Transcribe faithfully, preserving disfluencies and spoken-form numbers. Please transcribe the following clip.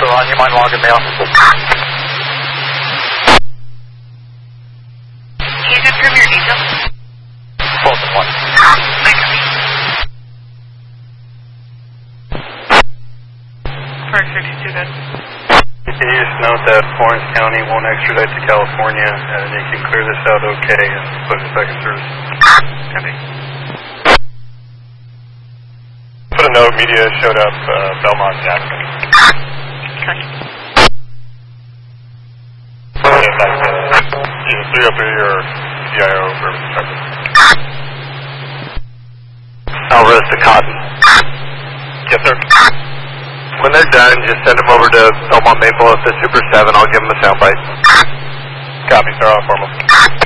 still on. You mind logging mail? Can you confirm your details? Both at once. Park fifty-two, good. Can you just note that Florence County won't extradite to California, and you can clear this out okay and put it back in service? Pending. Put a note, media showed up, uh, Belmont, Jackson. Okay. Yeah, that's uh, either three oh three or C I O for perspective. Alvarez to Cotton. Yes, sir. When they're done, just send them over to Belmont Maple at the Super seven. I'll give them a soundbite. Copy, sir. I'll inform them.